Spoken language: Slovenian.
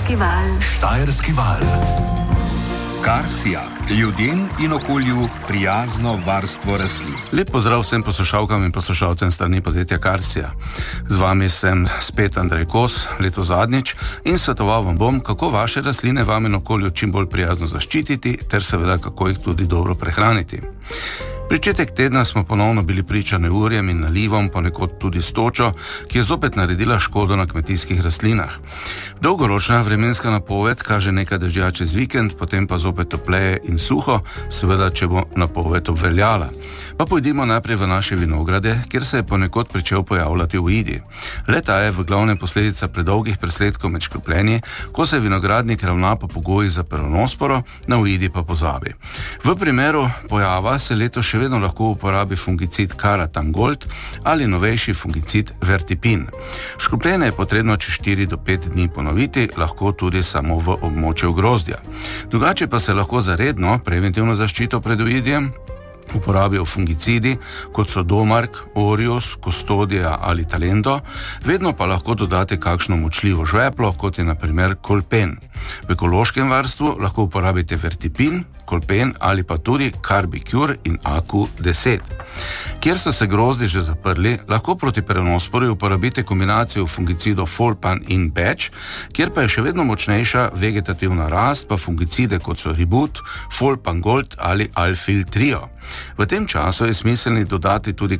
Štajerski val. Štajerski val. Karsija. Ljudem in okolju prijazno varstvo rastlin. Lep pozdrav vsem poslušalkam in poslušalcem strani podjetja Karsija. Z vami sem spet Andrej Kos, leto zadnjič, in svetoval vam bom, kako vaše rastline vam in okolju čim bolj prijazno zaščititi, ter seveda kako jih tudi dobro prehraniti. Pričetek tedna smo ponovno bili priča neurjem in nalivom, ponekod tudi s točo, ki je zopet naredila škodo na kmetijskih rastlinah. Dolgoročna vremenska napoved kaže nekaj dežja čez vikend, potem pa zopet topleje in suho, seveda če bo napoved obveljala. Pa pojdimo najprej v naše vinograde, kjer se je ponekod pričel pojavljati uidi. Le-ta je v glavnem posledica predolgih presledkov med škropljenji, ko se vinogradnik ravna po pogojih za peronosporo, na uidi pa pozabi. V primeru pojava se letos še vedno lahko uporabi fungicid Karatangold ali novejši fungicid Vertipin. Škropljenje je potrebno čez 4 do 5 dni ponoviti, lahko tudi samo v območju grozdja. Drugače pa se lahko za redno preventivno zaščito pred uidjem uporabijo fungicidi, kot so Domark, Orius, Custodia ali Talendo, vedno pa lahko dodate kakšno močljivo žveplo, kot je na primer Kolpen. V ekološkem varstvu lahko uporabite Vertipin, Kolpen ali pa tudi Carbicure in AQ10. Kjer so se grozdi že zaprli, lahko proti peronospori uporabite kombinacijo fungicidov Folpan in Batch, kjer pa je še vedno močnejša vegetativna rast, pa fungicide kot so Ribut, Folpan Gold ali Alfil Trio. V tem času je smiselni dodati tudi